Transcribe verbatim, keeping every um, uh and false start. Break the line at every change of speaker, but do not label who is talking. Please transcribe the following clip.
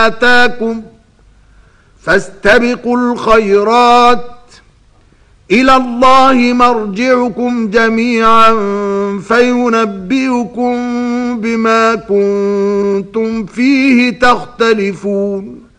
آتاكم فاستبقوا الخيرات إلى الله مرجعكم جميعا فينبئكم بما كنتم فيه تختلفون.